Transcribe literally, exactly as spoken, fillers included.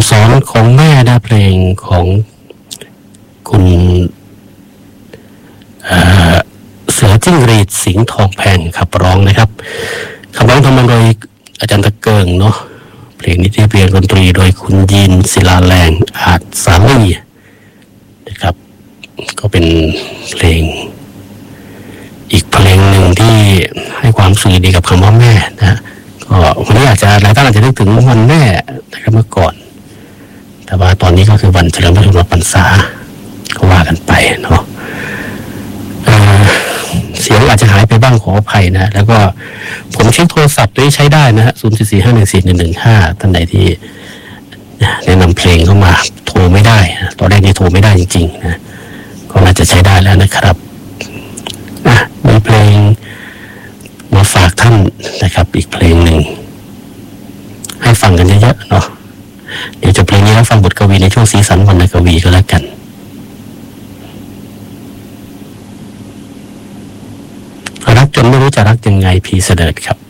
สอนของแม่นะเพลงของคุณเสือจิ้งหรีดสิงห์ทองแพงขับร้องนะครับขับร้องทำมาโดยอาจารย์ตะเกิงเนาะเพลงนี้ที่เปลี่ยนดนตรีโดยคุณยินศิลาแรงอาจสาลีนะครับก็เป็นเพลงอีกเพลงหนึ่งที่ให้ความสื่อดีกับคำว่าแม่นะก็วันนี้อาจจะหลายท่านอาจจะนึกถึงวันแม่นะครับเมื่อก่อนแต่ว่าตอนนี้ก็คือวันเฉลิมพระชนมพรรษาก็ว่ากันไปเนาะเสียงอาจจะหายไปบ้างขออภัยนะแล้วก็ผมเช็คโทรศัพท์ด้วยใช้ได้นะฮะศูนย์ สี่ สี่ ห้า หนึ่ง สี่ หนึ่ง หนึ่ง ห้าท่านใดที่แนะนำเพลงเข้ามาโทรไม่ได้ตอนแรกนี่โทรไม่ได้จริงๆนะก็น่าจะใช้ได้แล้วนะครับอ่ะมีเพลงมาฝากท่านนะครับอีกเพลงหนึ่งให้ฟังกันเยอะๆเนาะเดี๋ยวจบเพลงนี้แล้วฟังบทกวีในช่วงสีสันวรรณกวีก็แล้วกันรักจนไม่รู้จะรักยังไงพีเสด็จครับ